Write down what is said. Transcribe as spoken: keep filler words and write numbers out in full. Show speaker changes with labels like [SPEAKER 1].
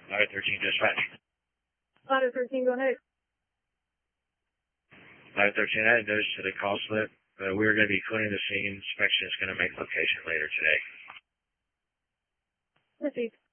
[SPEAKER 1] Ladder thirteen, dispatch.
[SPEAKER 2] Ladder thirteen, go ahead.
[SPEAKER 1] Ladder thirteen, I had notice to the call slip, but we're going to be clearing the scene. Inspection is going to make location later today.
[SPEAKER 2] Received.